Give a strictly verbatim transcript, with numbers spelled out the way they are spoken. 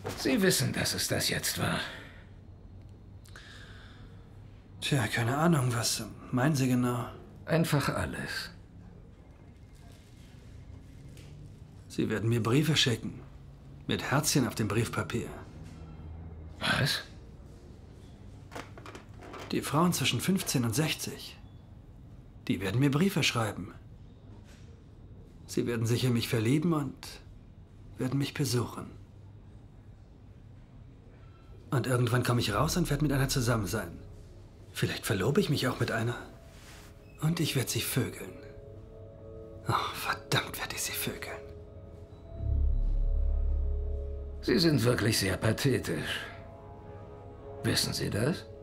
Sie wissen, dass es das jetzt war. Tja, keine Ahnung, was meinen Sie genau? Einfach alles. Sie werden mir Briefe schicken. Mit Herzchen auf dem Briefpapier. Was? Die Frauen zwischen fünfzehn und sechzig. Die werden mir Briefe schreiben. Sie werden sich in mich verlieben und werden mich besuchen. Und irgendwann komme ich raus und werde mit einer zusammen sein. Vielleicht verlobe ich mich auch mit einer. Und ich werde sie vögeln. Oh, verdammt werde ich sie vögeln. Sie sind wirklich sehr pathetisch. Wissen Sie das?